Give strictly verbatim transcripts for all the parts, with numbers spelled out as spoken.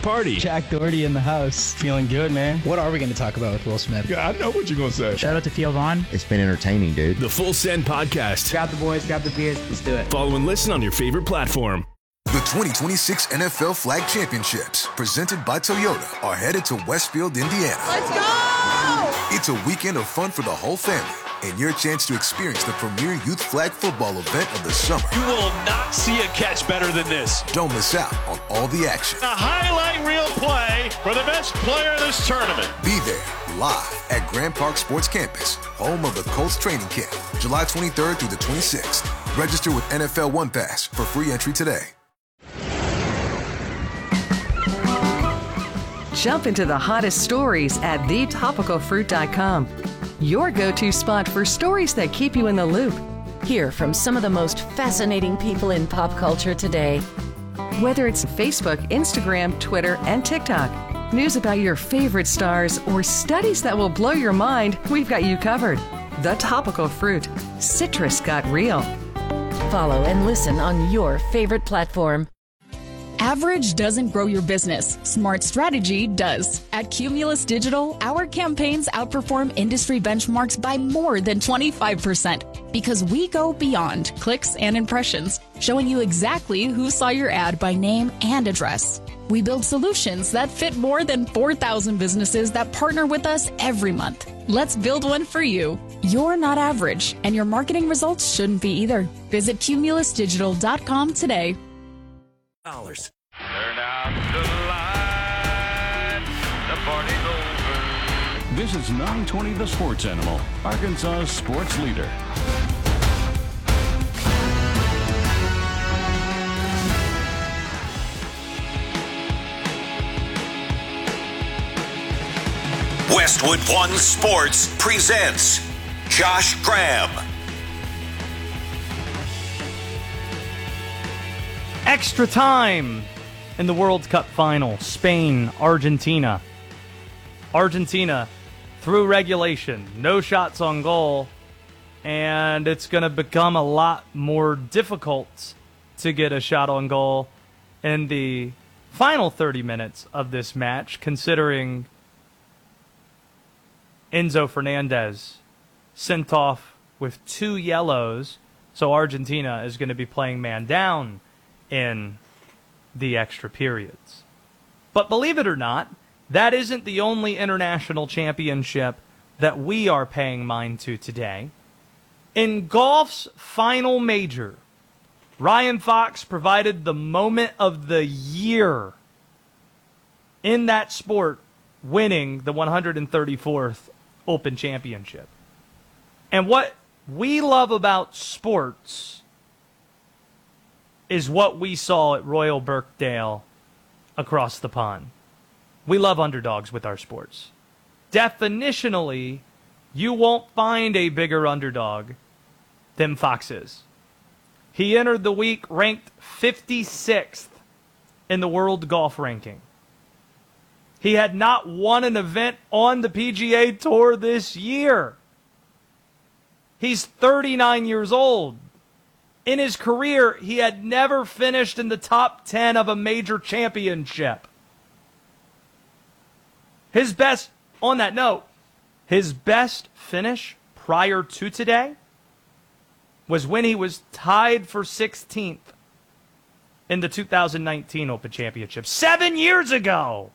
party. Jack Doherty in the house. Feeling good, man. What are we going to talk about with Will Smith? Yeah, I know what you're going to say. Shout out to Theo Vaughn. It's been entertaining, dude. The Full Send Podcast. Grab the boys, grab the beers. Let's do it. Follow and listen on your favorite platform. The twenty twenty-six N F L Flag Championships, presented by Toyota, are headed to Westfield, Indiana. Let's go! It's a weekend of fun for the whole family and your chance to experience the premier youth flag football event of the summer. You will not see a catch better than this. Don't miss out on all the action. A highlight reel play for the best player in this tournament. Be there live at Grand Park Sports Campus, home of the Colts training camp, July twenty-third through the twenty-sixth. Register with N F L One Pass for free entry today. Jump into the hottest stories at the topical fruit dot com. Your go-to spot for stories that keep you in the loop. Hear from some of the most fascinating people in pop culture today. Whether it's Facebook, Instagram, Twitter, and TikTok, news about your favorite stars, or studies that will blow your mind, we've got you covered. The Topical Fruit. Citrus got real. Follow and listen on your favorite platform. Average doesn't grow your business. Smart strategy does. At Cumulus Digital, our campaigns outperform industry benchmarks by more than twenty-five percent because we go beyond clicks and impressions, showing you exactly who saw your ad by name and address. We build solutions that fit more than four thousand businesses that partner with us every month. Let's build one for you. You're not average, and your marketing results shouldn't be either. Visit cumulus digital dot com today. Dollars. Turn out the lights. The party's over. This is nine twenty The Sports Animal, Arkansas's sports leader. Westwood One Sports presents Josh Graham. Extra time in the World Cup final. Spain, Argentina. Argentina, through regulation, no shots on goal, and it's going to become a lot more difficult to get a shot on goal in the final thirty minutes of this match, considering Enzo Fernandez sent off with two yellows, so Argentina is going to be playing man down in the extra periods. But believe it or not, that isn't the only international championship that we are paying mind to today. In golf's final major, Ryan Fox provided the moment of the year in that sport, winning the one hundred thirty-fourth Open Championship. And what we love about sports is what we saw at Royal Birkdale across the pond. We love underdogs with our sports. Definitionally, you won't find a bigger underdog than Fox is. He entered the week ranked fifty-sixth in the world golf ranking. He had not won an event on the P G A Tour this year. He's thirty-nine years old. In his career, he had never finished in the top ten of a major championship. His best, on that note, his best finish prior to today was when he was tied for sixteenth in the two thousand nineteen Open Championship. Seven years ago!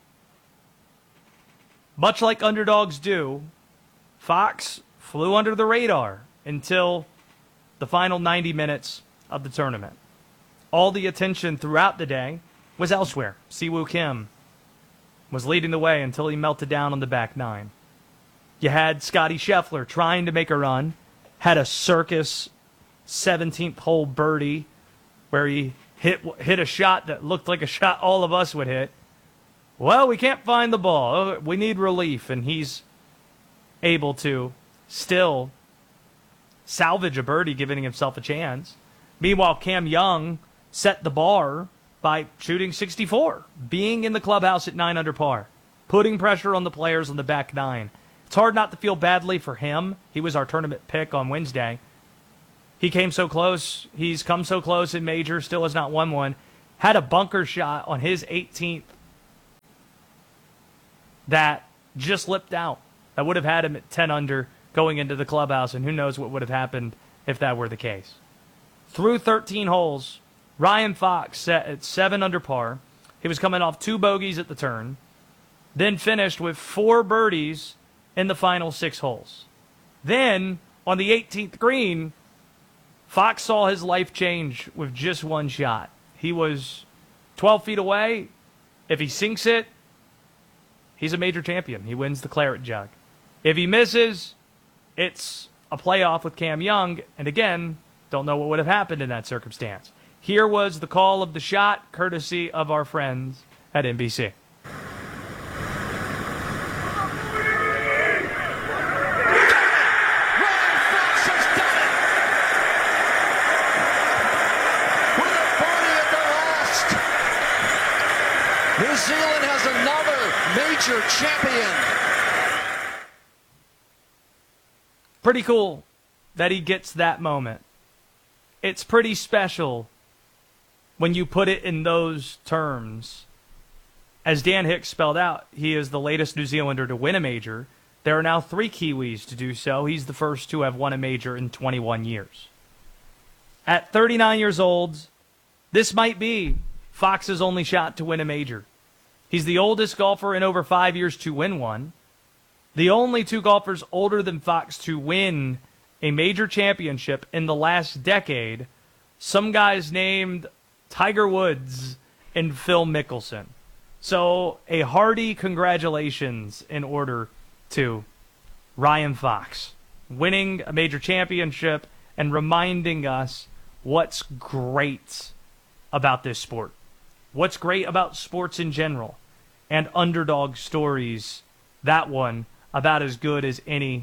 Much like underdogs do, Fox flew under the radar until the final ninety minutes of the tournament. All the attention throughout the day was elsewhere. Siwoo Kim was leading the way until he melted down on the back nine. You had Scotty Scheffler trying to make a run, had a circus seventeenth hole birdie where he hit hit a shot that looked like a shot all of us would hit. Well, we can't find the ball. We need relief, and he's able to still salvage a birdie, giving himself a chance. Meanwhile, Cam Young set the bar by shooting sixty-four, being in the clubhouse at nine under par, putting pressure on the players on the back nine. It's hard not to feel badly for him. He was our tournament pick on Wednesday. He came so close. He's come so close in major, still has not won one. Had a bunker shot on his eighteenth that just lipped out. That would have had him at ten under going into the clubhouse, and who knows what would have happened if that were the case. Through thirteen holes, Ryan Fox set at seven under par. He was coming off two bogeys at the turn, then finished with four birdies in the final six holes. Then, on the eighteenth green, Fox saw his life change with just one shot. He was twelve feet away. If he sinks it, he's a major champion. He wins the Claret Jug. If he misses, it's a playoff with Cam Young. And again, don't know what would have happened in that circumstance. Here was the call of the shot, courtesy of our friends at N B C. New Zealand has another major champion. Pretty cool that he gets that moment. It's pretty special when you put it in those terms. As Dan Hicks spelled out, he is the latest New Zealander to win a major. There are now three Kiwis to do so. He's the first to have won a major in twenty-one years. At thirty-nine years old, this might be Fox's only shot to win a major. He's the oldest golfer in over five years to win one. The only two golfers older than Fox to win a major championship in the last decade, some guys named Tiger Woods and Phil Mickelson. So a hearty congratulations in order to Ryan Fox, winning a major championship and reminding us what's great about this sport. What's great about sports in general, and underdog stories, that one about as good as any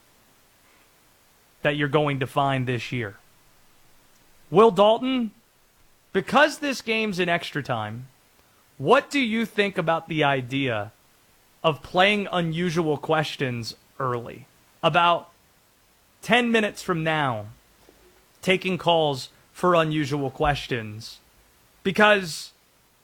that you're going to find this year. Will Dalton, because this game's in extra time, what do you think about the idea of playing unusual questions early? About ten minutes from now, taking calls for unusual questions. Because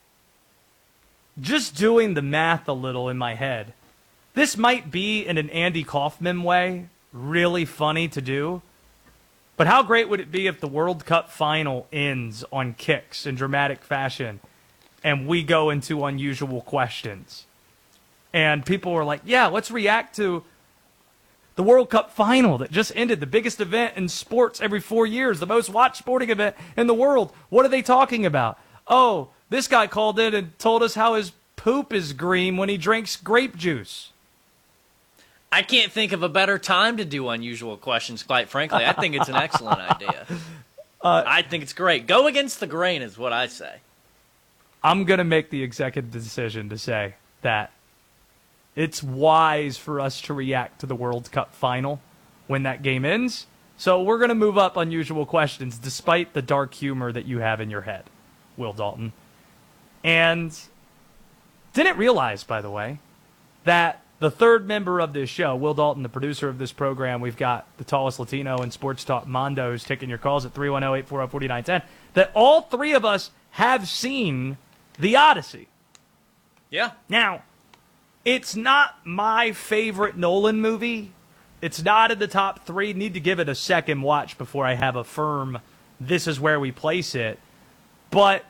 just doing the math a little in my head, this might be, in an Andy Kaufman way, really funny to do. But how great would it be if the World Cup final ends on kicks in dramatic fashion and we go into unusual questions? And people were like, yeah, let's react to the World Cup final that just ended, the biggest event in sports every four years, the most watched sporting event in the world. What are they talking about? Oh, this guy called in and told us how his poop is green when he drinks grape juice. I can't think of a better time to do unusual questions, quite frankly. I think it's an excellent idea. Uh, I think it's great. Go against the grain is what I say. I'm going to make the executive decision to say that it's wise for us to react to the World Cup final when that game ends. So we're going to move up unusual questions despite the dark humor that you have in your head, Will Dalton. And didn't realize, by the way, that the third member of this show, Will Dalton, the producer of this program, we've got the tallest Latino in sports talk, Mondo, who's taking your calls at three one zero, eight four zero, four nine one zero, that all three of us have seen The Odyssey. Yeah. Now, it's not my favorite Nolan movie. It's not in the top three. Need to give it a second watch before I have a firm, this is where we place it. But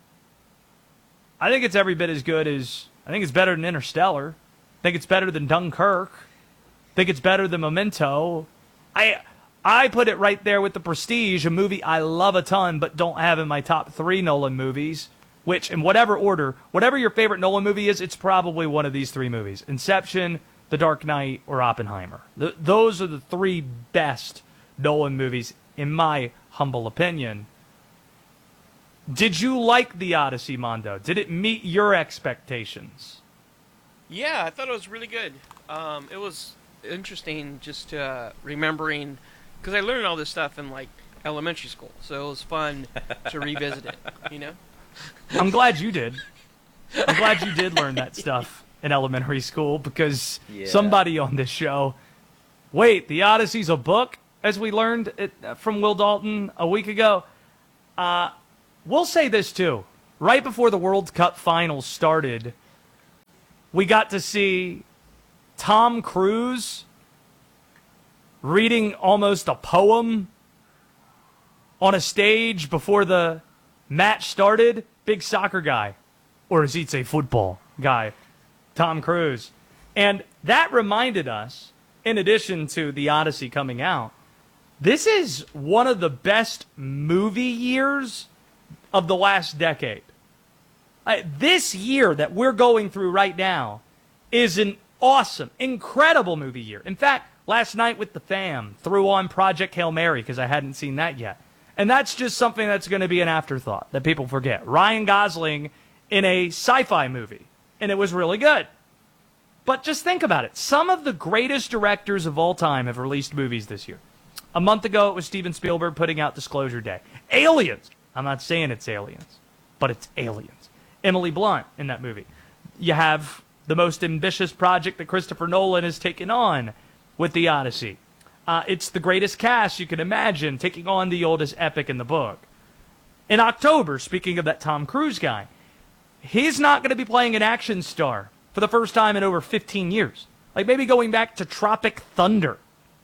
I think it's every bit as good as, I think it's better than Interstellar. I think it's better than Dunkirk. I think it's better than Memento. I I put it right there with The Prestige, a movie I love a ton but don't have in my top three Nolan movies, which, in whatever order, whatever your favorite Nolan movie is, it's probably one of these three movies. Inception, The Dark Knight, or Oppenheimer. Th- those are the three best Nolan movies, in my humble opinion. Did you like The Odyssey, Mondo? Did it meet your expectations? Yeah, I thought it was really good. Um, it was interesting just uh, remembering, because I learned all this stuff in like elementary school, so it was fun to revisit it, you know? I'm glad you did. I'm glad you did learn that stuff in elementary school, because yeah. somebody on this show, wait, The Odyssey's a book, as we learned it from Will Dalton a week ago. Uh, we'll say this too. Right before the World Cup finals started, We got to see Tom Cruise reading almost a poem on a stage before the match started. Big soccer guy, or as he'd say, football guy, Tom Cruise. And that reminded us, in addition to The Odyssey coming out, this is one of the best movie years of the last decade. Uh, this year that we're going through right now is an awesome, incredible movie year. In fact, last night with the fam, threw on Project Hail Mary because I hadn't seen that yet. And that's just something that's going to be an afterthought that people forget. Ryan Gosling in a sci-fi movie, and it was really good. But just think about it. Some of the greatest directors of all time have released movies this year. A month ago, it was Steven Spielberg putting out Disclosure Day. Aliens. I'm not saying it's Aliens, but it's Aliens. Emily Blunt in that movie. You have the most ambitious project that Christopher Nolan has taken on with The Odyssey. Uh, it's the greatest cast you can imagine, taking on the oldest epic in the book. In October, speaking of that Tom Cruise guy, he's not going to be playing an action star for the first time in over fifteen years. Like maybe going back to Tropic Thunder.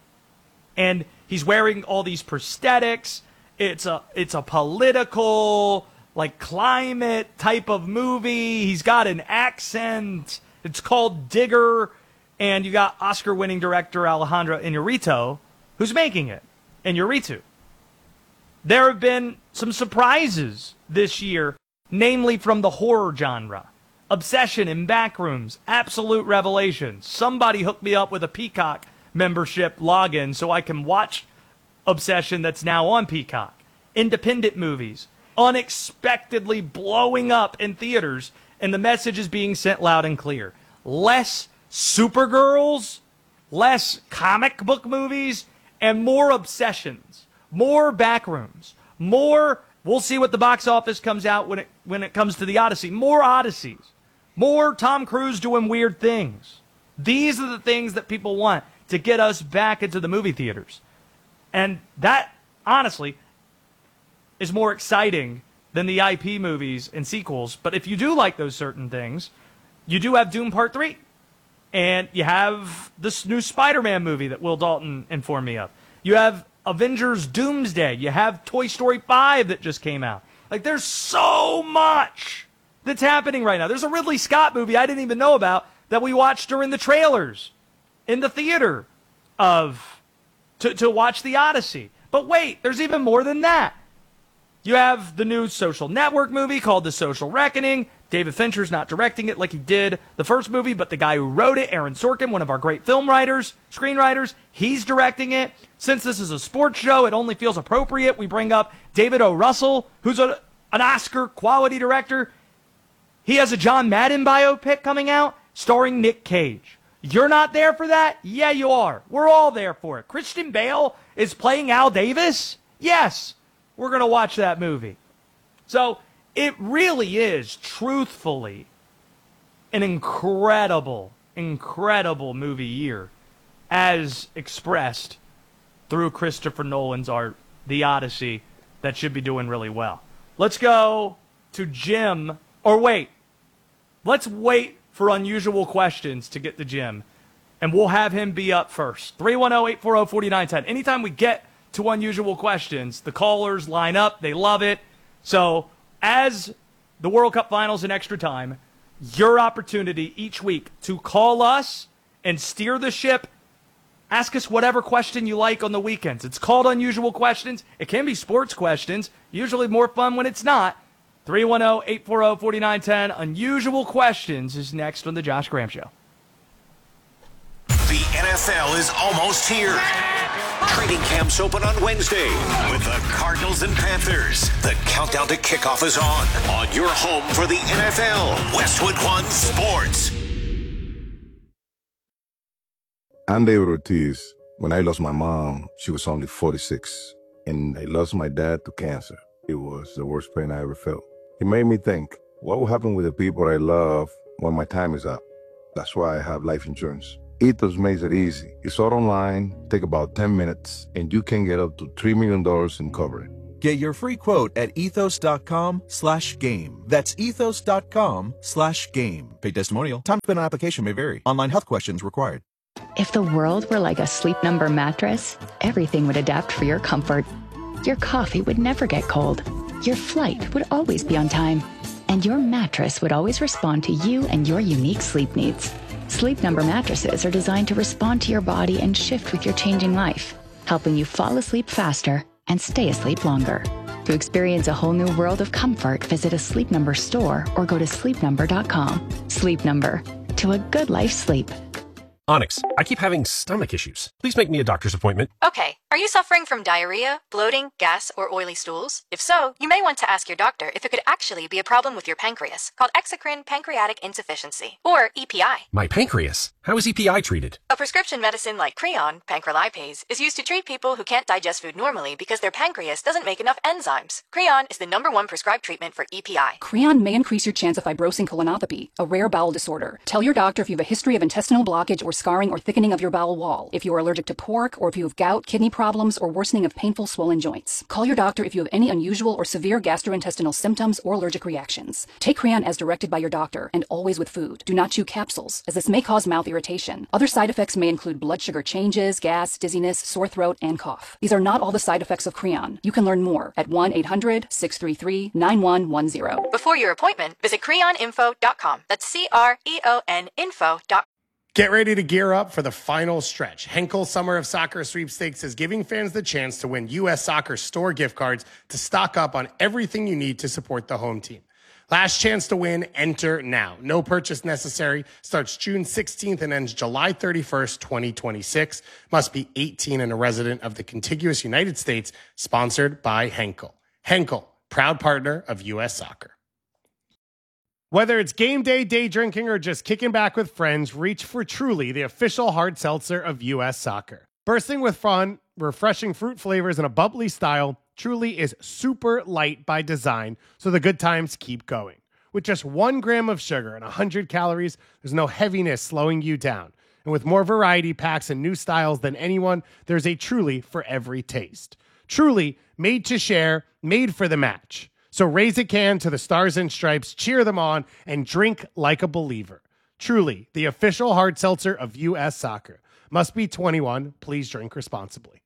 And he's wearing all these prosthetics. It's a it's a political, like climate type of movie. He's got an accent. It's called Digger. And you got Oscar-winning director Alejandro Iñárritu, who's making it. Iñárritu. There have been some surprises this year, namely from the horror genre. Obsession in Backrooms, absolute revelation. Somebody hooked me up with a Peacock membership login so I can watch Obsession that's now on Peacock. Independent movies, unexpectedly blowing up in theaters, and the message is being sent loud and clear. Less Supergirls, less comic book movies, and more Obsessions, more Backrooms, more, we'll see what the box office comes out when it when it comes to The Odyssey, more Odysseys, more Tom Cruise doing weird things. These are the things that people want to get us back into the movie theaters. And that, honestly, is more exciting than the I P movies and sequels. But if you do like those certain things, you do have Doom Part three. And you have this new Spider-Man movie that Will Dalton informed me of. You have Avengers Doomsday. You have Toy Story five that just came out. Like, there's so much that's happening right now. There's a Ridley Scott movie I didn't even know about that we watched during the trailers in the theater of to, to watch The Odyssey. But wait, there's even more than that. You have the new Social Network movie called The Social Reckoning. David Fincher's not directing it like he did the first movie, but the guy who wrote it, Aaron Sorkin, one of our great film writers, screenwriters, he's directing it. Since this is a sports show, it only feels appropriate we bring up David O. Russell, who's a, an Oscar quality director. He has a John Madden biopic coming out starring Nick Cage. You're not there for that? Yeah, you are. We're all there for it. Christian Bale is playing Al Davis? Yes. We're going to watch that movie. So it really is, truthfully, an incredible, incredible movie year as expressed through Christopher Nolan's art, The Odyssey, that should be doing really well. Let's go to Jim. Or wait. Let's wait for unusual questions to get to Jim. And we'll have him be up first. three one zero, eight four zero, four nine one zero. Anytime we get to unusual questions, the callers line up. They love it. So as the World Cup Finals in extra time, your opportunity each week to call us and steer the ship. Ask us whatever question you like on the weekends. It's called Unusual Questions. It can be sports questions. Usually more fun when it's not. three one zero, eight four zero, four nine one zero. Unusual Questions is next on The Josh Graham Show. The N F L is almost here. Training camps open on Wednesday with the Cardinals and Panthers. The countdown to kickoff is on. On your home for the N F L, Westwood One Sports. I'm David Ortiz. When I lost my mom, she was only forty-six. And I lost my dad to cancer. It was the worst pain I ever felt. It made me think, what will happen with the people I love when my time is up? That's why I have life insurance. Ethos makes it easy. It's all online, take about ten minutes, and you can get up to three million dollars in coverage. Get your free quote at ethos.com slash game. That's ethos.com slash game. Paid testimonial. Time spent on application may vary. Online health questions required. If the world were like a Sleep Number mattress, everything would adapt for your comfort. Your coffee would never get cold. Your flight would always be on time. And your mattress would always respond to you and your unique sleep needs. Sleep Number mattresses are designed to respond to your body and shift with your changing life, helping you fall asleep faster and stay asleep longer. To experience a whole new world of comfort, visit a Sleep Number store or go to sleep number dot com. Sleep Number. To a good life sleep. Onyx, I keep having stomach issues. Please make me a doctor's appointment. Okay. Are you suffering from diarrhea, bloating, gas, or oily stools? If so, you may want to ask your doctor if it could actually be a problem with your pancreas, called exocrine pancreatic insufficiency, or E P I. My pancreas? How is E P I treated? A prescription medicine like Creon, pancrelipase, is used to treat people who can't digest food normally because their pancreas doesn't make enough enzymes. Creon is the number one prescribed treatment for E P I. Creon may increase your chance of fibrosing colonopathy, a rare bowel disorder. Tell your doctor if you have a history of intestinal blockage or scarring or thickening of your bowel wall, if you are allergic to pork, or if you have gout, kidney problems, or worsening of painful swollen joints. Call your doctor if you have any unusual or severe gastrointestinal symptoms or allergic reactions. Take Creon as directed by your doctor, and always with food. Do not chew capsules, as this may cause mouth irritation. Other side effects may include blood sugar changes, gas, dizziness, sore throat, and cough. These are not all the side effects of Creon. You can learn more at one eight hundred, six three three, nine one one zero. Before your appointment, visit creon info dot com. That's C R E O N info dot com. Get ready to gear up for the final stretch. Henkel Summer of Soccer Sweepstakes is giving fans the chance to win U S Soccer store gift cards to stock up on everything you need to support the home team. Last chance to win, enter now. No purchase necessary. Starts June sixteenth and ends July thirty-first, twenty twenty-six. Must be eighteen and a resident of the contiguous United States. Sponsored by Henkel. Henkel, proud partner of U S Soccer. Whether it's game day, day drinking, or just kicking back with friends, reach for Truly, the official hard seltzer of U S Soccer. Bursting with fun, refreshing fruit flavors, and a bubbly style, Truly is super light by design, so the good times keep going. With just one gram of sugar and one hundred calories, there's no heaviness slowing you down. And with more variety packs and new styles than anyone, there's a Truly for every taste. Truly, made to share, made for the match. So raise a can to the Stars and Stripes, cheer them on, and drink like a believer. Truly, the official hard seltzer of U S Soccer. Must be twenty-one. Please drink responsibly.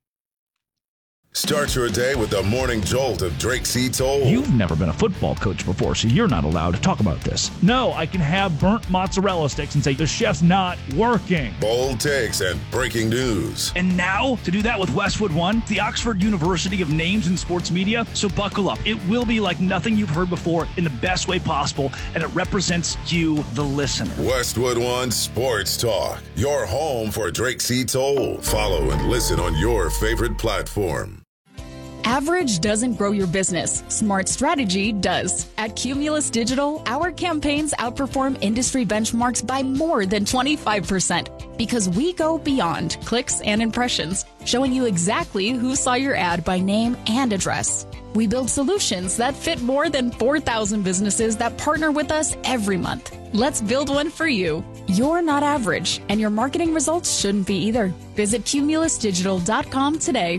Start your day with the morning jolt of Drake C. Toll. You've never been a football coach before, so you're not allowed to talk about this. No, I can have burnt mozzarella sticks and say the chef's not working. Bold takes and breaking news. And now, to do that with Westwood One, the Oxford University of Names in Sports Media. So buckle up. It will be like nothing you've heard before in the best way possible, and it represents you, the listener. Westwood One Sports Talk. Your home for Drake C. Toll. Follow and listen on your favorite platform. Average doesn't grow your business. Smart strategy does. At Cumulus Digital, our campaigns outperform industry benchmarks by more than twenty-five percent because we go beyond clicks and impressions, showing you exactly who saw your ad by name and address. We build solutions that fit more than four thousand businesses that partner with us every month. Let's build one for you. You're not average, and your marketing results shouldn't be either. Visit cumulus digital dot com today.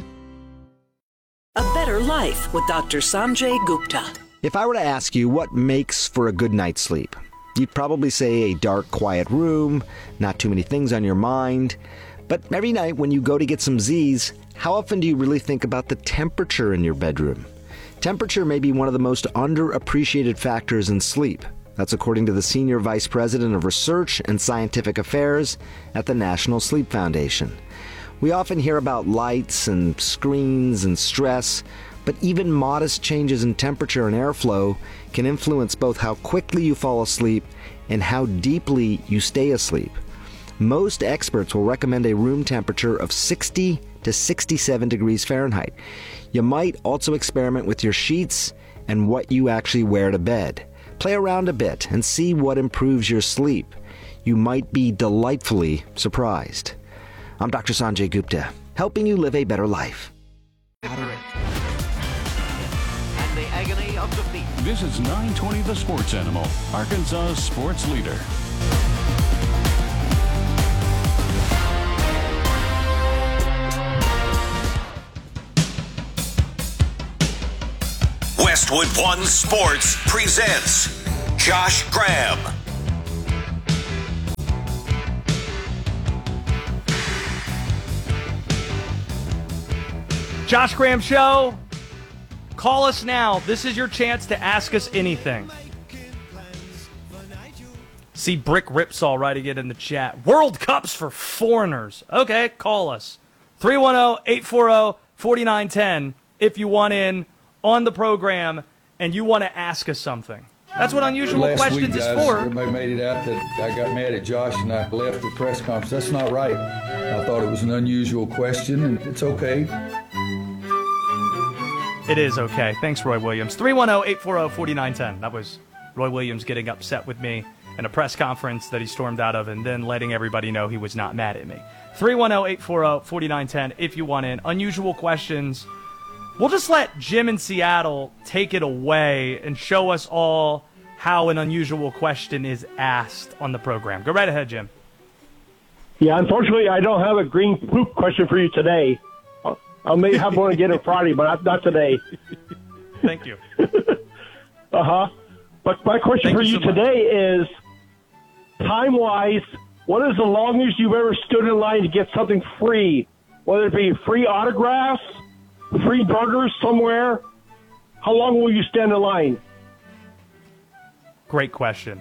A Better Life with Doctor Sanjay Gupta. If I were to ask you what makes for a good night's sleep, you'd probably say a dark, quiet room, not too many things on your mind. But every night when you go to get some Z's, how often do you really think about the temperature in your bedroom? Temperature may be one of the most underappreciated factors in sleep. That's according to the Senior Vice President of Research and Scientific Affairs at the National Sleep Foundation. We often hear about lights and screens and stress, but even modest changes in temperature and airflow can influence both how quickly you fall asleep and how deeply you stay asleep. Most experts will recommend a room temperature of sixty to sixty-seven degrees Fahrenheit. You might also experiment with your sheets and what you actually wear to bed. Play around a bit and see what improves your sleep. You might be delightfully surprised. I'm Doctor Sanjay Gupta, helping you live a better life. And the agony of defeat. This is nine twenty The Sports Animal, Arkansas's sports leader. Westwood One Sports presents Josh Graham. Josh Graham Show. Call us now. This is your chance to ask us anything. See Brick Ripsaw writing it in the chat. World Cups for foreigners. Okay, call us. three one zero, eight four zero, four nine one zero if you want in on the program and you want to ask us something. That's what Unusual Last Questions week, is guys, for. Everybody made it out that I got mad at Josh and I left the press conference. That's not right. I thought it was an unusual question, and it's okay. It is okay. Thanks, Roy Williams. three one zero, eight four zero, four nine one zero. That was Roy Williams getting upset with me in a press conference that he stormed out of and then letting everybody know he was not mad at me. three one zero, eight four zero, four nine one zero if you want in. Unusual Questions. We'll just let Jim in Seattle take it away and show us all how an unusual question is asked on the program. Go right ahead, Jim. Yeah, unfortunately, I don't have a green poop question for you today. I may have one again on Friday, but not, not today. Thank you. uh-huh. But my question Thank for you you so much. today is, time-wise, what is the longest you've ever stood in line to get something free? Whether it be free autographs, free burgers somewhere, how long will you stand in line? Great question.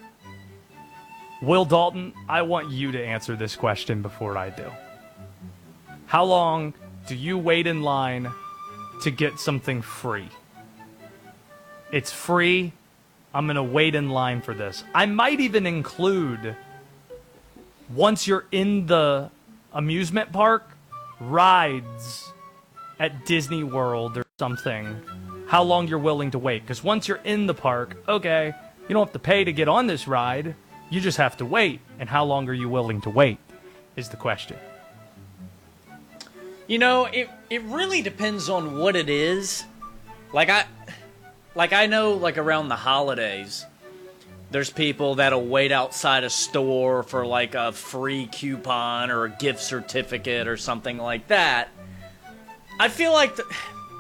Will Dalton, I want you to answer this question before I do. How long do you wait in line to get something free? It's free. I'm going to wait in line for this. I might even include, once you're in the amusement park, rides at Disney World or something, how long you're willing to wait. Because once you're in the park, okay, you don't have to pay to get on this ride. You just have to wait. And how long are you willing to wait is the question. You know, it it really depends on what it is. Like I like I know like around the holidays, there's people that'll wait outside a store for like a free coupon or a gift certificate or something like that. I feel like the,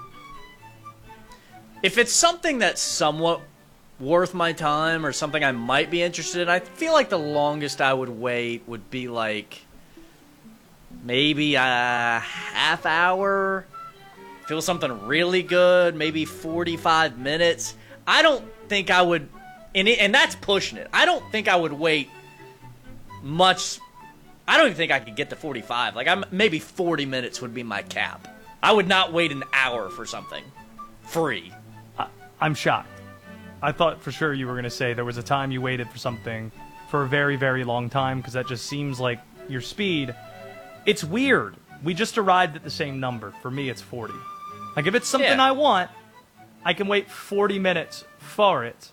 if it's something that's somewhat worth my time or something I might be interested in, I feel like the longest I would wait would be like maybe a half hour. Feel something really good, maybe forty-five minutes. I don't think I would, and, it, and that's pushing it. I don't think I would wait much. I don't even think I could get to forty-five. Like, I'm maybe forty minutes would be my cap. I would not wait an hour for something free. I, I'm shocked. I thought for sure you were going to say there was a time you waited for something for a very, very long time, because that just seems like your speed. It's weird. We just arrived at the same number. For me, it's forty. Like, if it's something Yeah. I want, I can wait forty minutes for it.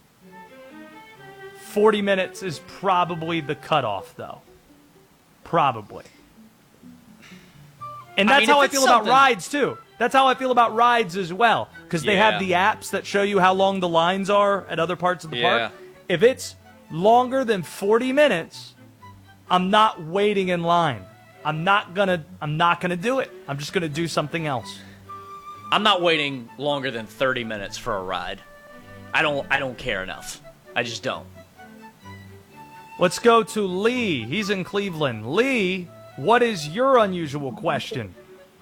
forty minutes is probably the cutoff, though. Probably. And I that's mean, how if I it's feel about something- rides, too. That's how I feel about rides as well. Because they Yeah. have the apps that show you how long the lines are at other parts of the Yeah. park. If it's longer than forty minutes, I'm not waiting in line. I'm not gonna I'm not gonna do it. I'm just gonna do something else. I'm not waiting longer than thirty minutes for a ride. I don't I don't care enough. I just don't. Let's go to Lee. He's in Cleveland. Lee, what is your unusual question?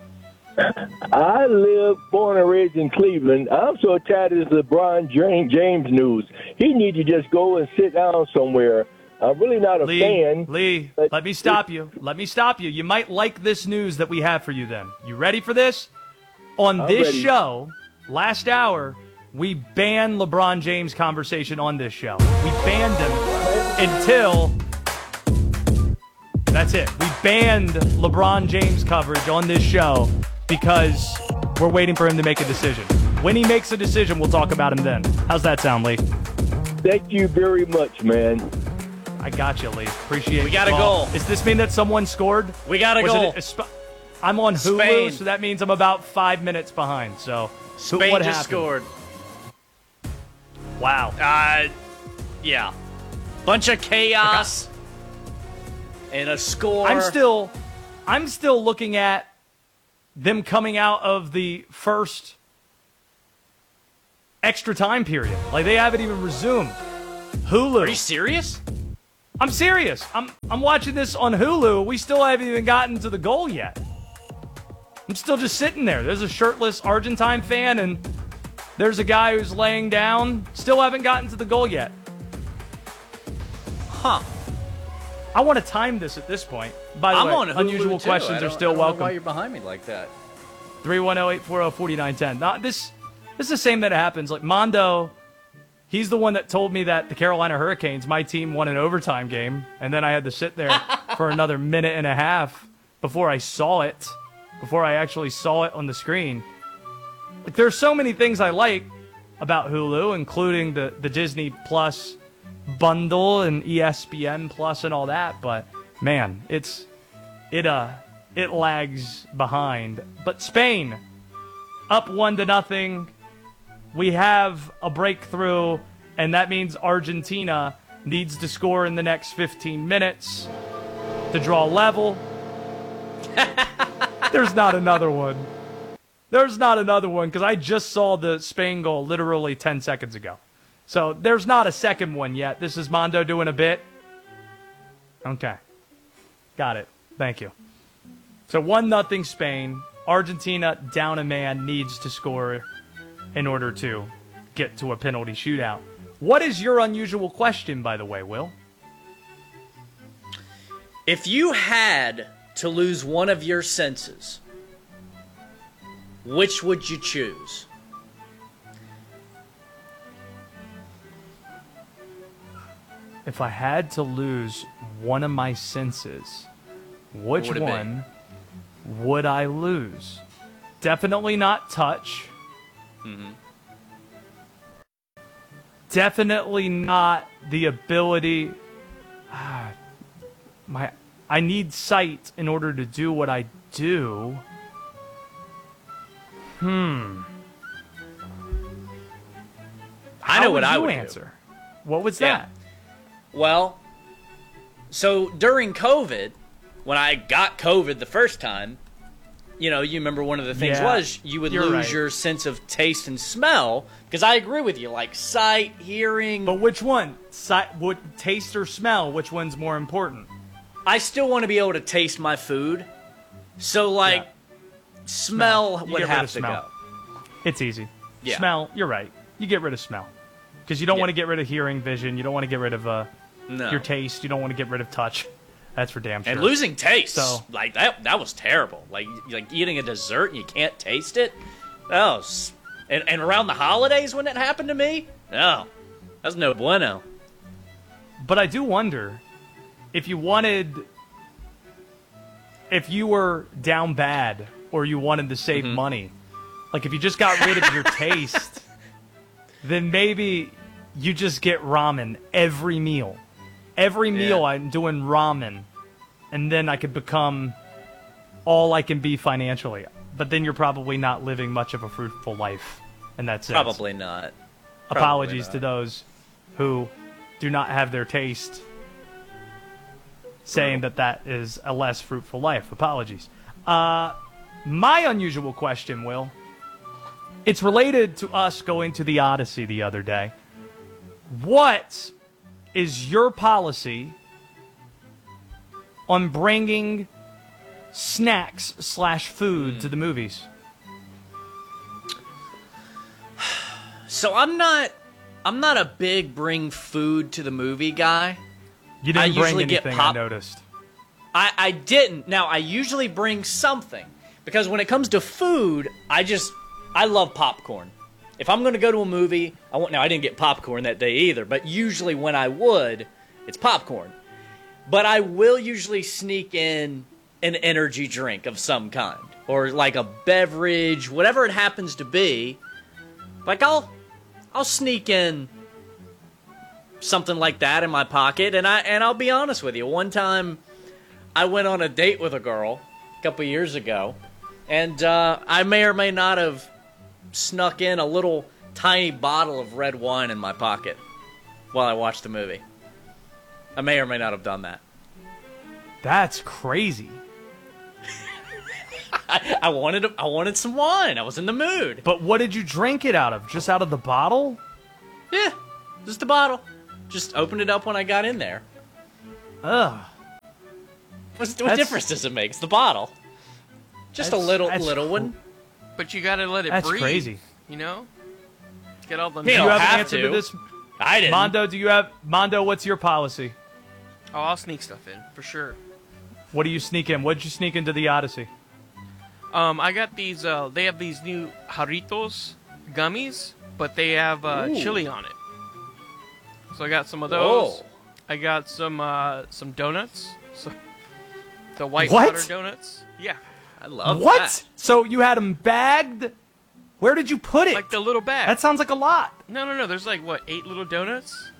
I live, born and raised in Cleveland. I'm so tired of this LeBron James news. He need to just go and sit down somewhere. I'm really not a Lee, fan. Lee, let me stop you. Let me stop you. You might like this news that we have for you then. You ready for this? On I'm this ready. show, last hour, we banned LeBron James conversation on this show. We banned him until... That's it. We banned LeBron James coverage on this show because we're waiting for him to make a decision. When he makes a decision, we'll talk about him then. How's that sound, Lee? Thank you very much, man. I got you, Lee. Appreciate it. We got a Well, goal. Does this mean that someone scored? We got a Was goal. It a sp- I'm on Hulu, Spain. so that means I'm about five minutes behind. So, who- Spain what just happened? scored. Wow. Uh, yeah. Bunch of chaos and a score. I'm still, I'm still looking at them coming out of the first extra time period. Like, they haven't even resumed. Hulu. Are you serious? I'm serious. I'm I'm watching this on Hulu. We still haven't even gotten to the goal yet. I'm still just sitting there. There's a shirtless Argentine fan, and there's a guy who's laying down. Still haven't gotten to the goal yet. Huh. I want to time this at this point. By the I'm way, on Hulu unusual too. questions I are don't- still I don't know welcome. why you're behind me like that? three one zero, eight four zero, four nine one zero. Now, this, this is the same that happens. Like, Mondo, he's the one that told me that the Carolina Hurricanes, my team, won an overtime game, and then I had to sit there for another minute and a half before I saw it, before I actually saw it on the screen. Like, there's so many things I like about Hulu, including the, the Disney Plus bundle and E S P N Plus and all that, but man, it's it uh it lags behind. But Spain up one to nothing. We have a breakthrough, and that means Argentina needs to score in the next fifteen minutes to draw level. There's not another one. There's not another one, because I just saw the Spain goal literally ten seconds ago. So there's not a second one yet. This is Mondo doing a bit. Okay. Got it. Thank you. So one nothing Spain. Argentina down a man, needs to score in order to get to a penalty shootout. What is your unusual question, by the way, Will? If you had to lose one of your senses, which would you choose? If I had to lose one of my senses, which What would it be? one would I lose? Definitely not touch. Mm-hmm. Definitely not the ability. Ah, my, I need sight in order to do what I do. Hmm. I How know would what I you would do. answer. What was Yeah. that? Well, so during COVID, when I got COVID the first time, you know, you remember one of the things Yeah, was you would you're lose right. your sense of taste and smell, because I agree with you, like sight, hearing. But which one? Sight, would taste or smell? Which one's more important? I still want to be able to taste my food, so like smell You would get rid have of to smell. go. It's easy. Yeah. Smell, you're right. You get rid of smell. Because you don't Yeah. want to get rid of hearing, vision. You don't want to get rid of uh, No. your taste. You don't want to get rid of touch. That's for damn sure. And losing taste, So- like that, that was terrible. Like, like eating a dessert and you can't taste it. Oh, s- and, and around the holidays when it happened to me, no, that's no bueno. But I do wonder if you wanted, if you were down bad or you wanted to save Mm-hmm. money, like if you just got rid of your taste, then maybe you just get ramen every meal. Every meal Yeah. I'm doing ramen, and then I could become all I can be financially. But then you're probably not living much of a fruitful life, and that's it. Probably not. Probably Apologies not. to those who do not have their taste, saying that that is a less fruitful life. Apologies. Uh, my unusual question, Will, it's related to us going to the Odyssey the other day. What is your policy on bringing snacks slash food to the movies? So I'm not, I'm not a big bring food to the movie guy. You didn't I bring usually anything, get I pop- noticed. I, I didn't. Now, I usually bring something. Because when it comes to food, I just, I love popcorn. If I'm going to go to a movie, I want, now I didn't get popcorn that day either, but usually when I would, it's popcorn. But I will usually sneak in an energy drink of some kind. Or like a beverage, whatever it happens to be. Like I'll, I'll sneak in something like that in my pocket. And, I, and I'll be honest with you, one time I went on a date with a girl a couple years ago. And uh, I may or may not have snuck in a little tiny bottle of red wine in my pocket while I watched the movie. I may or may not have done that. That's crazy. I, I wanted I wanted some wine. I was in the mood. But what did you drink it out of? Just out of the bottle? Yeah, just a bottle. Just opened it up when I got in there. Ugh. What's, what difference does it make? It's the bottle. Just a little little one. But you gotta let it That's breathe. crazy. You know? Get all the... Do you have, an answer to. to this? I didn't. Mondo, do you have... Mondo, what's your policy? Oh, I'll sneak stuff in, for sure. What do you sneak in? What did you sneak into the Odyssey? Um, I got these, uh, they have these new Jarritos gummies, but they have uh, Ooh. chili on it. So I got some of those. Whoa. I got some uh, some donuts. So, the white What? powder donuts. Yeah. I love what? that. So you had them bagged? Where did you put it? Like the little bag. That sounds like a lot. No, no, no. There's like, what, eight little donuts?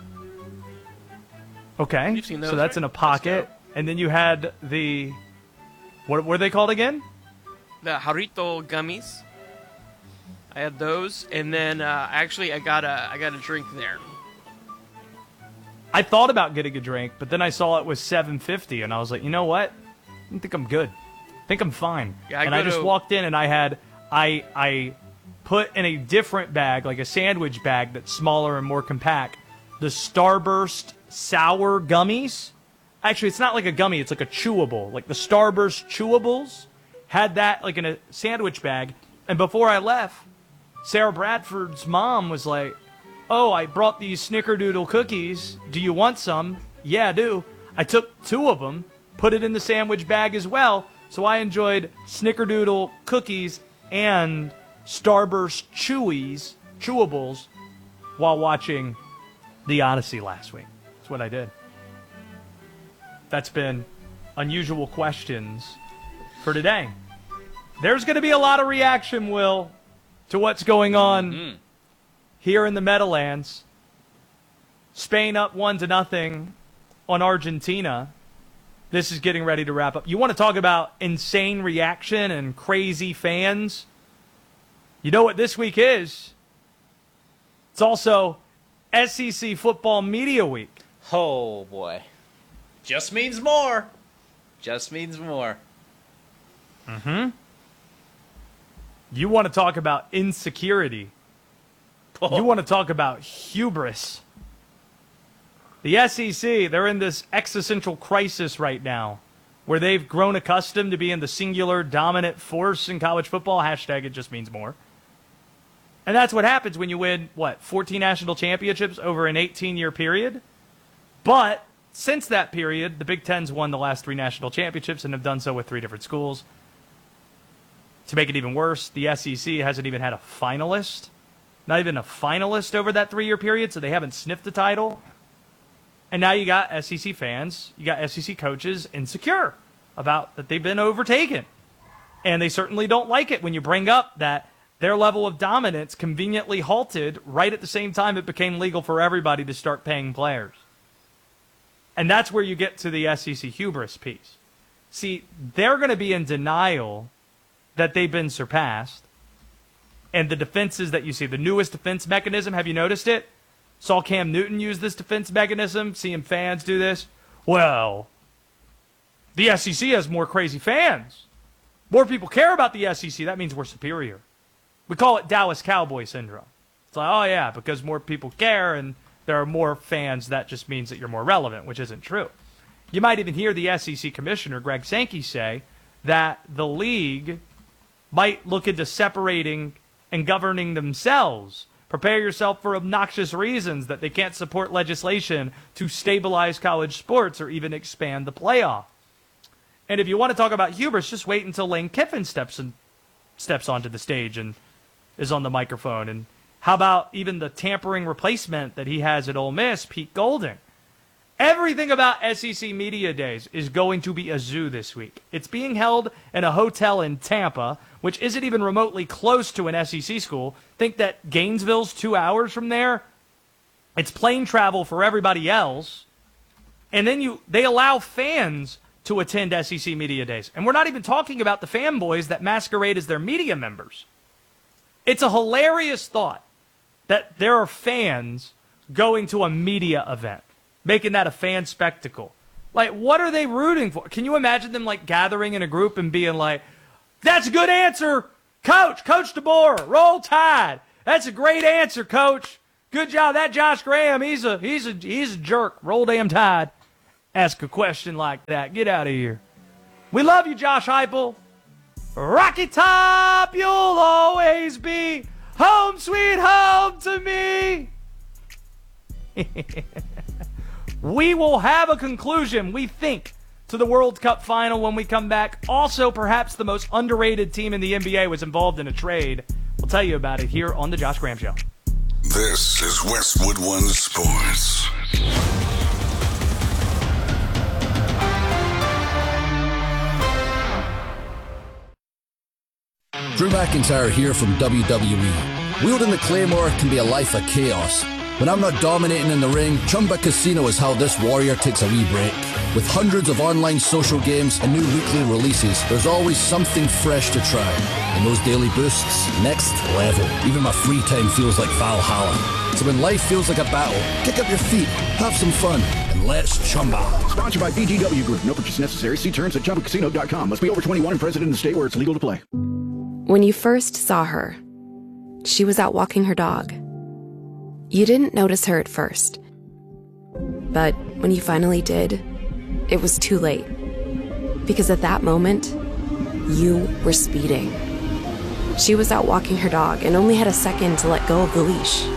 Okay. You've seen those, so that's right? in a pocket. And then you had the... What were they called again? The Jarrito gummies. I had those, and then uh, actually I got a I got a drink there. I thought about getting a drink, but then I saw it was seven fifty, and I was like, you know what? I think I'm good. I think I'm fine. Yeah, I and go I just to- walked in, and I had I I put in a different bag, like a sandwich bag that's smaller and more compact, the Starburst sour gummies. Actually, it's not like a gummy; it's like a chewable, like the Starburst chewables. Had that like in a sandwich bag, and before I left, Sarah Bradford's mom was like, "Oh, I brought these Snickerdoodle cookies. Do you want some?" "Yeah, I do." I took two of them, put it in the sandwich bag as well, so I enjoyed Snickerdoodle cookies and Starburst Chewies, chewables, while watching The Odyssey last week. That's what I did. That's been unusual questions for today. There's going to be a lot of reaction, Will, to what's going on Mm. here in the Meadowlands. Spain up one to nothing on Argentina. This is getting ready to wrap up. You want to talk about insane reaction and crazy fans? You know what this week is? It's also S E C Football Media Week. Oh, boy. Just means more. Just means more. Mm-hmm. You want to talk about insecurity. Oh. You want to talk about hubris. The S E C, they're in this existential crisis right now where they've grown accustomed to being the singular dominant force in college football. Hashtag it just means more. And that's what happens when you win, what, fourteen national championships over an eighteen-year period? But since that period, the Big Ten's won the last three national championships and have done so with three different schools. To make it even worse, the S E C hasn't even had a finalist. Not even a finalist over that three-year period, so they haven't sniffed the title. And now you got S E C fans, you got S E C coaches insecure about that they've been overtaken. And they certainly don't like it when you bring up that their level of dominance conveniently halted right at the same time it became legal for everybody to start paying players. And that's where you get to the S E C hubris piece. See, they're going to be in denial that they've been surpassed. And the defenses that you see, the newest defense mechanism, have you noticed it? Saw Cam Newton use this defense mechanism, seeing fans do this. Well, the S E C has more crazy fans. More people care about the S E C. That means we're superior. We call it Dallas Cowboy syndrome. It's like, oh yeah, because more people care and there are more fans, that just means that you're more relevant, which isn't true. You might even hear the S E C commissioner, Greg Sankey, say that the league might look into separating and governing themselves. Prepare yourself for obnoxious reasons that they can't support legislation to stabilize college sports or even expand the playoff. And if you want to talk about hubris, just wait until Lane Kiffin steps in, steps onto the stage and is on the microphone. And how about even the tampering replacement that he has at Ole Miss, Pete Golding? Everything about S E C Media Days is going to be a zoo this week. It's being held in a hotel in Tampa, which isn't even remotely close to an S E C school. Think that Gainesville's two hours from there. It's plane travel for everybody else. And then you they allow fans to attend S E C Media Days. And we're not even talking about the fanboys that masquerade as their media members. It's a hilarious thought that there are fans going to a media event, making that a fan spectacle. Like, what are they rooting for? Can you imagine them, like, gathering in a group and being like, That's a good answer, Coach. Coach DeBoer, roll Tide. That's a great answer, Coach. Good job. That Josh Graham, he's a he's a he's a jerk. Roll damn Tide. Ask a question like that. Get out of here. We love you, Josh Heupel. Rocky Top, you'll always be home sweet home to me. We will have a conclusion, we think, to the World Cup final when we come back. Also, perhaps the most underrated team in the N B A was involved in a trade. We'll tell you about it here on The Josh Graham Show. This is Westwood One Sports. Drew McIntyre here from W W E. Wielding the Claymore can be a life of chaos. When I'm not dominating in the ring, Chumba Casino is how this warrior takes a wee break. With hundreds of online social games and new weekly releases, there's always something fresh to try. And those daily boosts, next level. Even my free time feels like Valhalla. So when life feels like a battle, kick up your feet, have some fun, and let's Chumba. Sponsored by B G W Group. No purchase necessary. See terms at Chumba Casino dot com. Must be over twenty-one and present in the state where it's legal to play. When you first saw her, she was out walking her dog. You didn't notice her at first. But when you finally did, it was too late. Because at that moment, you were speeding. She was out walking her dog and only had a second to let go of the leash.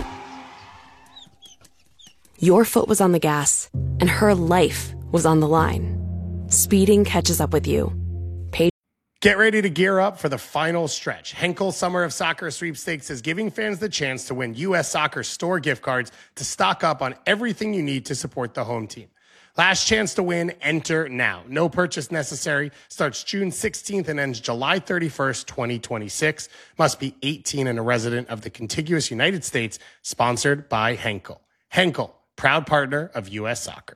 Your foot was on the gas, and her life was on the line. Speeding catches up with you. Pay- Get ready to gear up for the final stretch. Henkel Summer of Soccer Sweepstakes is giving fans the chance to win U S Soccer store gift cards to stock up on everything you need to support the home team. Last chance to win, enter now. No purchase necessary. Starts June sixteenth and ends July thirty-first, twenty twenty-six. Must be eighteen and a resident of the contiguous United States. Sponsored by Henkel. Henkel, proud partner of U S Soccer.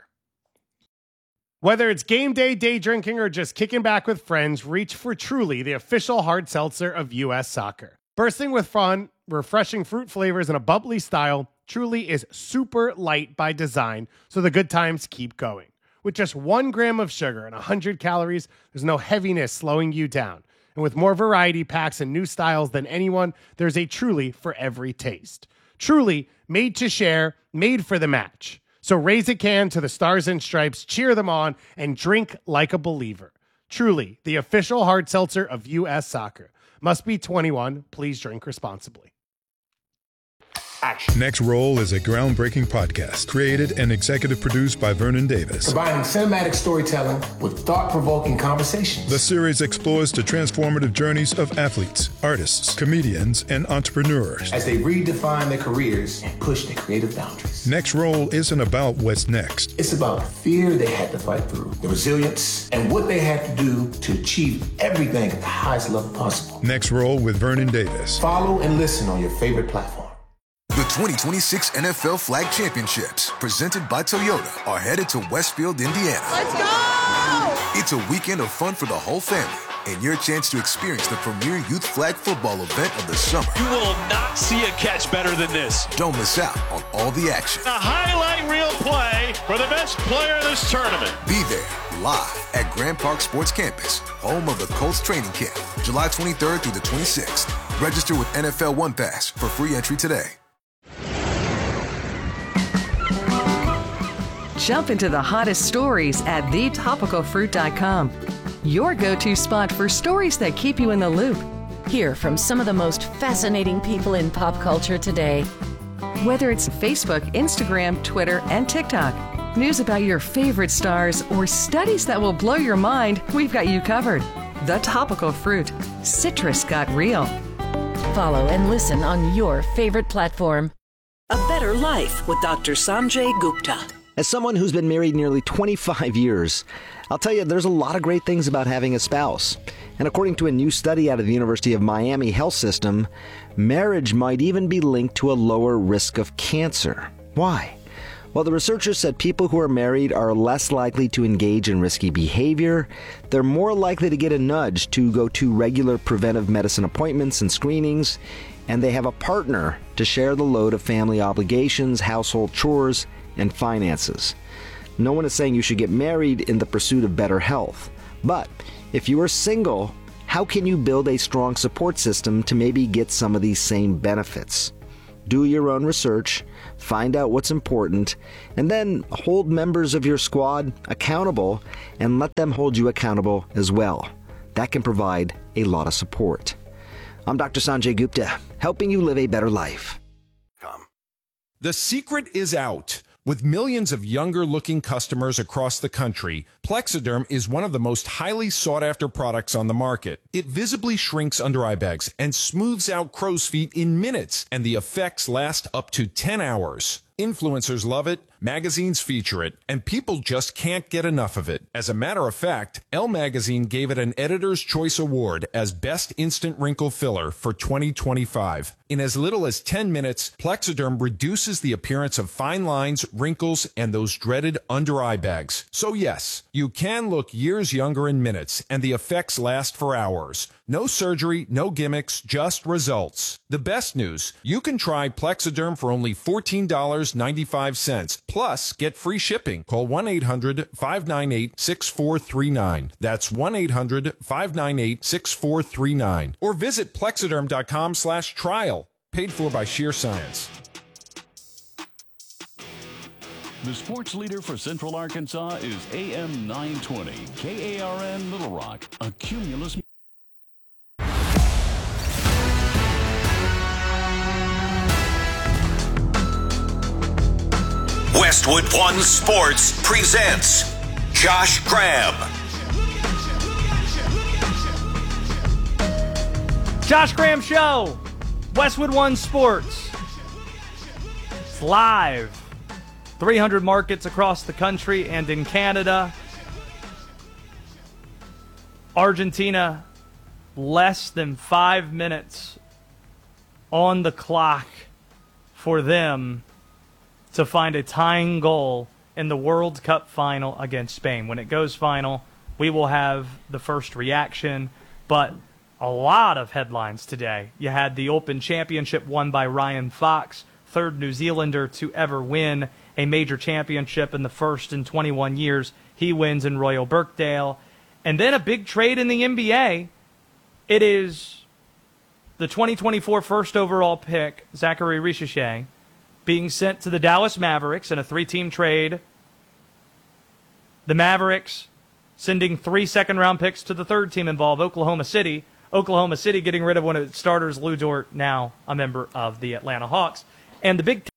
Whether it's game day, day drinking, or just kicking back with friends, reach for Truly, the official hard seltzer of U S Soccer. Bursting with fun, refreshing fruit flavors, and a bubbly style, Truly is super light by design, so the good times keep going. With just one gram of sugar and one hundred calories, there's no heaviness slowing you down. And with more variety packs and new styles than anyone, there's a Truly for every taste. Truly, made to share, made for the match. So raise a can to the Stars and Stripes, cheer them on, and drink like a believer. Truly, the official hard seltzer of U S Soccer. Must be twenty-one. Please drink responsibly. Action. Next Roll is a groundbreaking podcast created and executive produced by Vernon Davis. Combining cinematic storytelling with thought-provoking conversations. The series explores the transformative journeys of athletes, artists, comedians, and entrepreneurs as they redefine their careers and push their creative boundaries. Next Roll isn't about what's next. It's about the fear they had to fight through, the resilience, and what they had to do to achieve everything at the highest level possible. Next Roll with Vernon Davis. Follow and listen on your favorite platform. The twenty twenty-six N F L Flag Championships, presented by Toyota, are headed to Westfield, Indiana. Let's go! It's a weekend of fun for the whole family, and your chance to experience the premier youth flag football event of the summer. You will not see a catch better than this. Don't miss out on all the action. A highlight reel play for the best player of this tournament. Be there, live at Grand Park Sports Campus, home of the Colts training camp, July twenty-third through the twenty-sixth. Register with N F L One Pass for free entry today. Jump into the hottest stories at the topical fruit dot com. Your go-to spot for stories that keep you in the loop. Hear from some of the most fascinating people in pop culture today. Whether it's Facebook, Instagram, Twitter, and TikTok, news about your favorite stars, or studies that will blow your mind, we've got you covered. The Topical Fruit. Citrus got real. Follow and listen on your favorite platform. A Better Life with Doctor Sanjay Gupta. As someone who's been married nearly twenty-five years, I'll tell you there's a lot of great things about having a spouse. And according to a new study out of the University of Miami Health System, marriage might even be linked to a lower risk of cancer. Why? Well, the researchers said people who are married are less likely to engage in risky behavior, they're more likely to get a nudge to go to regular preventive medicine appointments and screenings, and they have a partner to share the load of family obligations, household chores, and finances. No one is saying you should get married in the pursuit of better health. But if you are single, how can you build a strong support system to maybe get some of these same benefits? Do your own research, find out what's important, and then hold members of your squad accountable and let them hold you accountable as well. That can provide a lot of support. I'm Doctor Sanjay Gupta, helping you live a better life. The secret is out. With millions of younger-looking customers across the country, Plexiderm is one of the most highly sought-after products on the market. It visibly shrinks under-eye bags and smooths out crow's feet in minutes, and the effects last up to ten hours. Influencers love it, magazines feature it, and people just can't get enough of it. As a matter of fact, Elle Magazine gave it an Editor's Choice Award as Best Instant Wrinkle Filler for twenty twenty-five. In as little as ten minutes, Plexiderm reduces the appearance of fine lines, wrinkles, and those dreaded under-eye bags. So yes, you can look years younger in minutes, and the effects last for hours. No surgery, no gimmicks, just results. The best news, you can try Plexiderm for only fourteen dollars and ninety-five cents. Plus, get free shipping. Call one eight hundred, five nine eight, six four three nine. That's one eight hundred, five nine eight, six four three nine. Or visit plexiderm.com slash trial. Paid for by Sheer Science. The sports leader for Central Arkansas is A M nine twenty, K A R N Little Rock, a Cumulus. Westwood One Sports presents Josh Graham. Josh Graham Show, Westwood One Sports. It's live. three hundred markets across the country and in Canada. Argentina, less than five minutes on the clock for them to find a tying goal in the World Cup final against Spain. When it goes final, we will have the first reaction, but a lot of headlines today. You had the Open Championship won by Ryan Fox, third New Zealander to ever win a major championship in the first in twenty-one years. He wins in Royal Birkdale. And then a big trade in the N B A. It is the twenty twenty-four first overall pick, Zachary Richeche, being sent to the Dallas Mavericks in a three-team trade. The Mavericks sending three second-round picks to the third team involved, Oklahoma City. Oklahoma City getting rid of one of its starters, Lou Dort, now a member of the Atlanta Hawks. And the big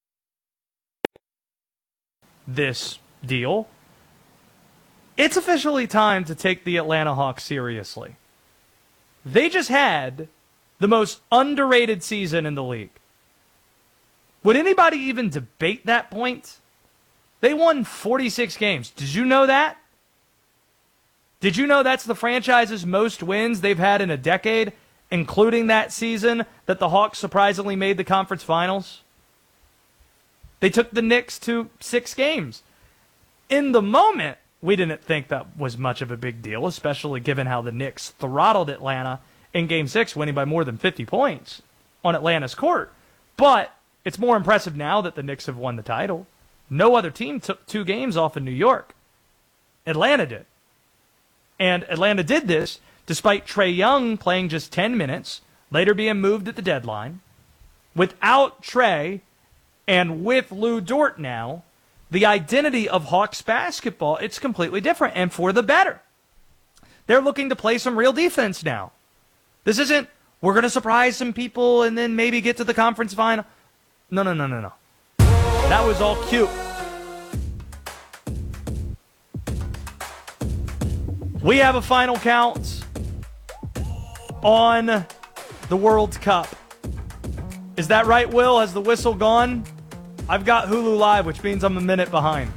this deal, it's officially time to take the Atlanta Hawks seriously. They just had the most underrated season in the league. Would anybody even debate that point? They won forty-six games. Did you know that? Did you know that's the franchise's most wins they've had in a decade, including that season that the Hawks surprisingly made the conference finals? They took the Knicks to six games. In the moment, we didn't think that was much of a big deal, especially given how the Knicks throttled Atlanta in Game six, winning by more than fifty points on Atlanta's court. But it's more impressive now that the Knicks have won the title. No other team took two games off in New York. Atlanta did. And Atlanta did this despite Trae Young playing just ten minutes, later being moved at the deadline. Without Trae, and with Lou Dort now, the identity of Hawks basketball, it's completely different, and for the better. They're looking to play some real defense now. This isn't, we're going to surprise some people and then maybe get to the conference final. No, no, no, no, no. That was all cute. We have a final count on the World Cup. Is that right, Will? Has the whistle gone? I've got Hulu Live, which means I'm a minute behind.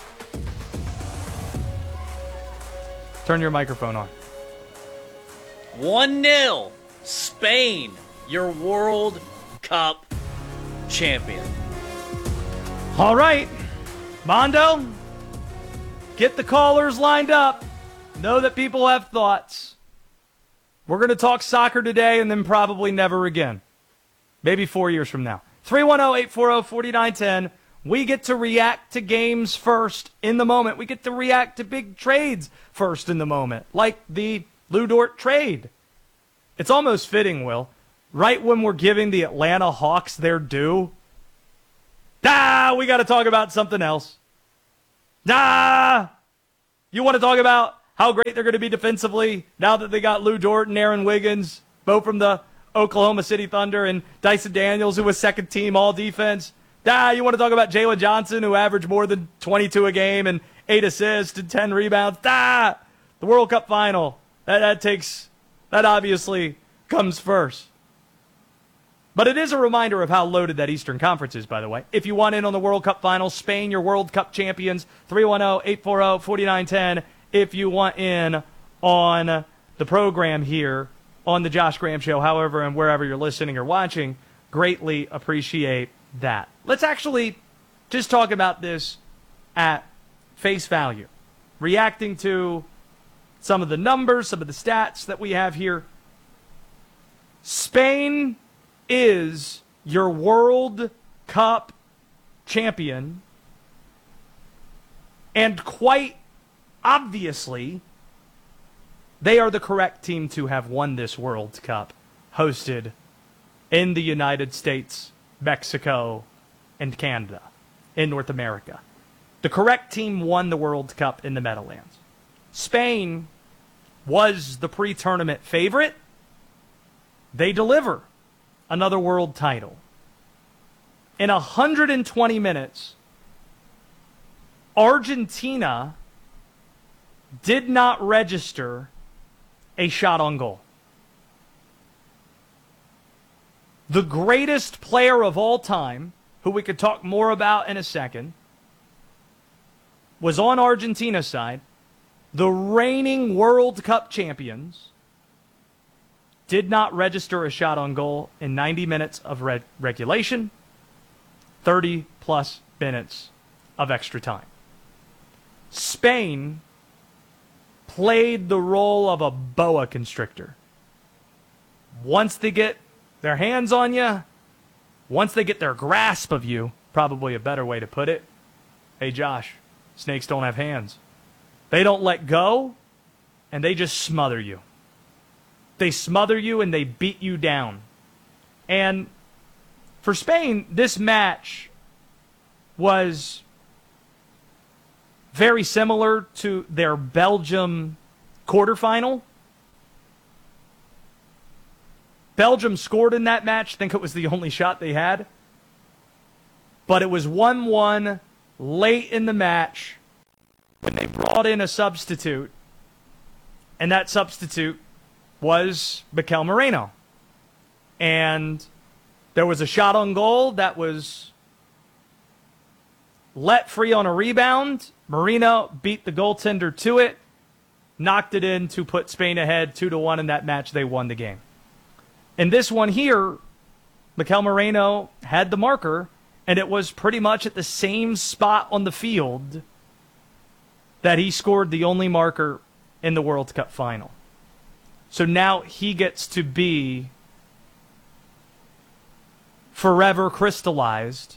Turn your microphone on. one nil. Spain, your World Cup champion. All right. Mondo, get the callers lined up. Know that people have thoughts. We're going to talk soccer today and then probably never again. Maybe four years from now. three one zero, eight four zero, four nine one zero. We get to react to games first in the moment. We get to react to big trades first in the moment, like the Lou Dort trade. It's almost fitting, Will. Right when we're giving the Atlanta Hawks their due, ah, we got to talk about something else. Ah, you want to talk about how great they're going to be defensively now that they got Lou Dort and Aaron Wiggins, both from the Oklahoma City Thunder, and Dyson Daniels, who was second team all defense. Ah, you want to talk about Jalen Johnson, who averaged more than twenty-two a game and eight assists and ten rebounds. Ah, the World Cup final. That, that takes, that obviously comes first. But it is a reminder of how loaded that Eastern Conference is, by the way. If you want in on the World Cup final, Spain, your World Cup champions, three one zero, eight four zero, four nine one zero. If you want in on the program here on the Josh Graham Show, however and wherever you're listening or watching, greatly appreciate that. Let's actually just talk about this at face value, reacting to some of the numbers, some of the stats that we have here. Spain is your World Cup champion, and quite obviously, they are the correct team to have won this World Cup, hosted in the United States, Mexico, and Canada, in North America. The correct team won the World Cup in the Meadowlands. Spain was the pre-tournament favorite. They deliver another world title. In one hundred twenty minutes, Argentina did not register a shot on goal. The greatest player of all time, who we could talk more about in a second, was on Argentina's side. The reigning World Cup champions did not register a shot on goal in ninety minutes of reg- regulation, thirty plus minutes of extra time. Spain played the role of a boa constrictor. Once they get their hands on you, once they get their grasp of you, probably a better way to put it. Hey, Josh, snakes don't have hands. They don't let go, and they just smother you. They smother you and they beat you down. And for Spain, this match was very similar to their Belgium quarterfinal. Belgium scored in that match. I think it was the only shot they had. But it was one one late in the match when they brought in a substitute. And that substitute was Mikel Merino. And there was a shot on goal that was let free on a rebound. Merino beat the goaltender to it, knocked it in to put Spain ahead two to one in that match. They won the game. In this one here, Mikel Merino had the marker, and it was pretty much at the same spot on the field that he scored the only marker in the World Cup final. So now he gets to be forever crystallized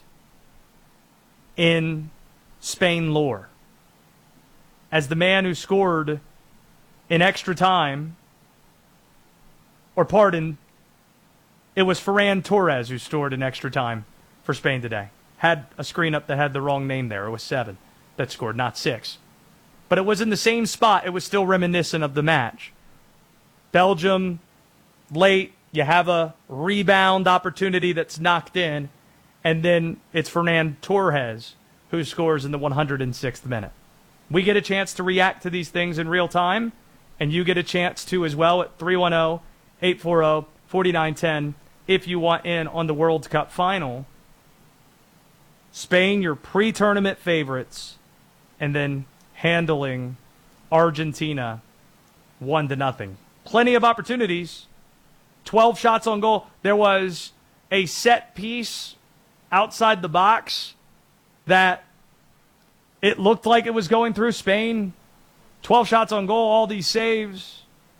in Spain lore as the man who scored in extra time, or pardon, it was Ferran Torres who scored in extra time for Spain today. Had a screen up that had the wrong name there. It was seven that scored, not six. But it was in the same spot. It was still reminiscent of the match. Belgium, late, you have a rebound opportunity that's knocked in, and then it's Ferran Torres who scores in the one hundred sixth minute. We get a chance to react to these things in real time, and you get a chance to as well at three one zero, eight four zero, four nine one zero if you want in on the World Cup final. Spain, your pre-tournament favorites, and then handling Argentina one to nothing. Plenty of opportunities. twelve shots on goal. There was a set piece outside the box that it looked like it was going through Spain. twelve shots on goal, all these saves.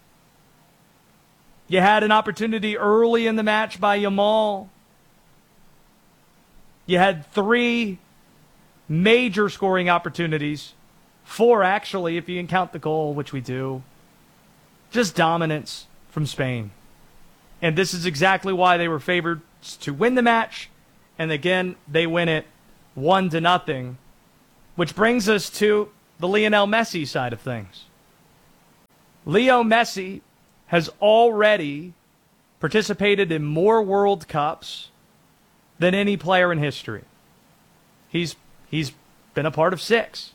You had an opportunity early in the match by Yamal. You had three major scoring opportunities. Four, actually, if you can count the goal, which we do. Just dominance from Spain. And this is exactly why they were favored to win the match. And again, they win it one to nothing. Which brings us to the Lionel Messi side of things. Leo Messi has already participated in more World Cups than any player in history. He's he's been a part of six.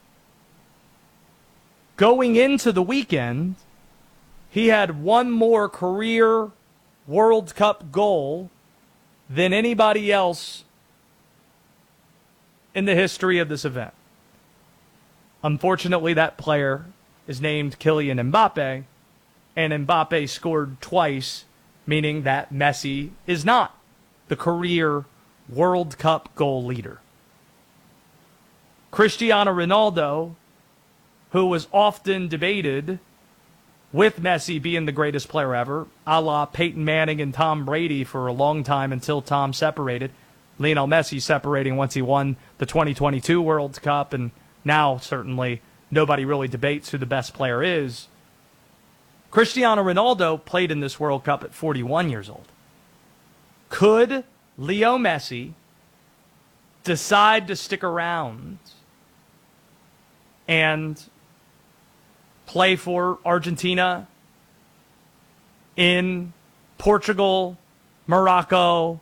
Going into the weekend, he had one more career World Cup goal than anybody else in the history of this event. Unfortunately, that player is named Kylian Mbappe, and Mbappe scored twice, meaning that Messi is not the career World Cup goal leader. Cristiano Ronaldo, who was often debated with Messi being the greatest player ever, a la Peyton Manning and Tom Brady for a long time until Tom separated. Lionel Messi separating once he won the twenty twenty-two World Cup, and now certainly nobody really debates who the best player is. Cristiano Ronaldo played in this World Cup at forty-one years old. Could Leo Messi decide to stick around and play for Argentina in Portugal, Morocco,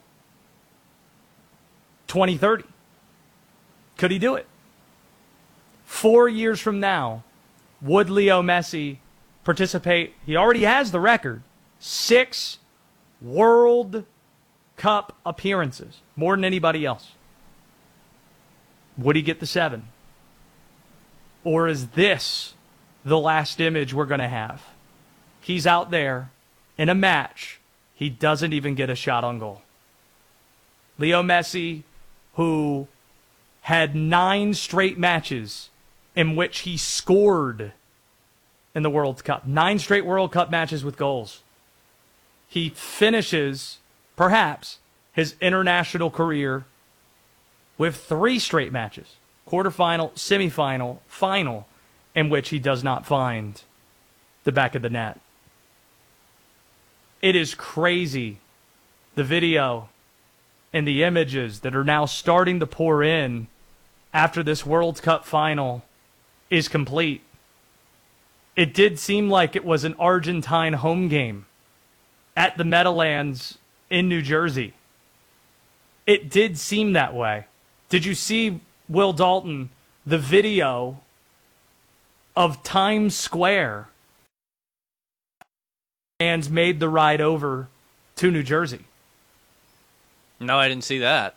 twenty thirty? Could he do it? Four years from now, would Leo Messi participate? He already has the record. Six World Cup appearances, more than anybody else. Would he get the seven? Or is this the last image we're going to have? He's out there in a match. He doesn't even get a shot on goal. Leo Messi, who had nine straight matches in which he scored in the World Cup. Nine straight World Cup matches with goals. He finishes, perhaps, his international career with three straight matches. Quarterfinal, semifinal, final, in which he does not find the back of the net. It is crazy, the video and the images that are now starting to pour in after this World Cup final is complete. It did seem like it was an Argentine home game at the Meadowlands in New Jersey. It did seem that way. Did you see, Will Dalton, the video of Times Square? Fans made the ride over to New Jersey. No, I didn't see that.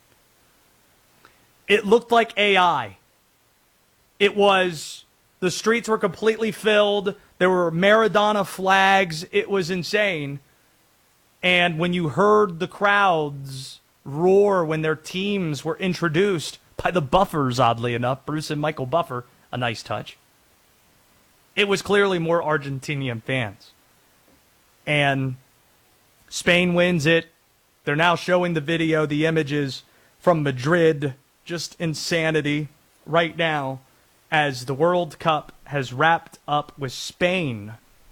It looked like A I. It was, the streets were completely filled. There were Maradona flags. It was insane. And when you heard the crowds roar when their teams were introduced by the Buffers, oddly enough, Bruce and Michael Buffer, a nice touch, it was clearly more Argentinian fans. And Spain wins it. They're now showing the video, the images from Madrid. Just insanity right now as the World Cup has wrapped up with Spain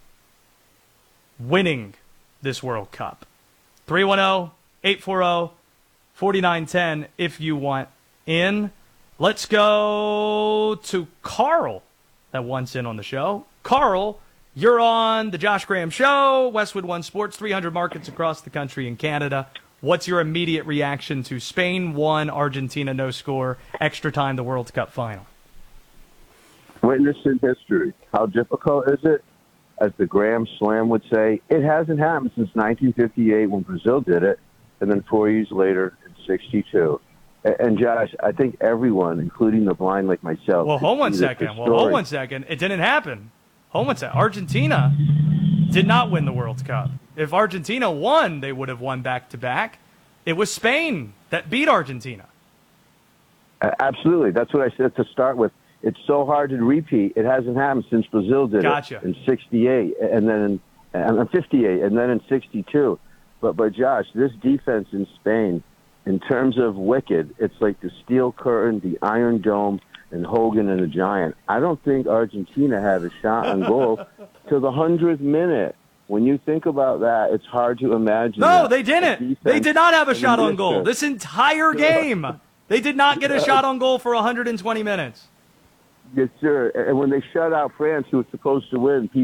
winning this World Cup. three one zero, eight four zero, four nine one zero if you want in. Let's go to Carl that wants in on the show. Carl, you're on the Josh Graham Show, Westwood One Sports, three hundred markets across the country and Canada. What's your immediate reaction to Spain won, Argentina no score, extra time, the World Cup final? Witnessing history. How difficult is it? As the Graham Slam would say, it hasn't happened since nineteen fifty-eight when Brazil did it, and then four years later in sixty-two. And, Josh, I think everyone, including the blind like myself... Well, hold one second. Well, hold one second. It didn't happen. Hold one second. Argentina did not win the World Cup. If Argentina won, they would have won back-to-back. It was Spain that beat Argentina. Absolutely. That's what I said to start with. It's so hard to repeat. It hasn't happened since Brazil did gotcha. it in sixty-eight, and then in uh, fifty-eight, and then in sixty-two. But, but Josh, this defense in Spain, in terms of wicked, it's like the Steel Curtain, the Iron Dome, and Hogan and the Giant. I don't think Argentina had a shot on goal to the hundredth minute. When you think about that, it's hard to imagine. No, that. they didn't. They did not have a shot on goal. This This entire game. They did not get a shot on goal for one hundred twenty minutes. Yes, sir. And when they shut out France, who was supposed to win, people